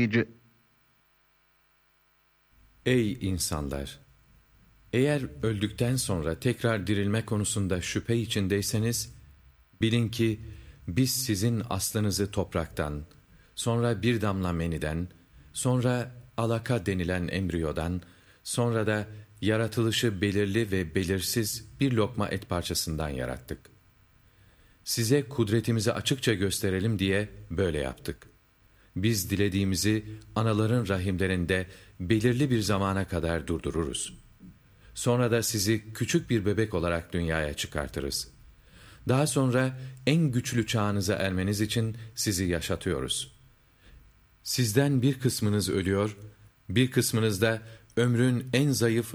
taşıyıcı. Ey insanlar! Eğer öldükten sonra tekrar dirilme konusunda şüphe içindeyseniz, bilin ki biz sizin aslınızı topraktan, sonra bir damla meniden, sonra alaka denilen embriyodan, sonra da yaratılışı belirli ve belirsiz bir lokma et parçasından yarattık. Size kudretimizi açıkça gösterelim diye böyle yaptık. Biz dilediğimizi anaların rahimlerinde belirli bir zamana kadar durdururuz. Sonra da sizi küçük bir bebek olarak dünyaya çıkartırız. Daha sonra en güçlü çağınıza ermeniz için sizi yaşatıyoruz. Sizden bir kısmınız ölüyor, bir kısmınız da ömrün en zayıf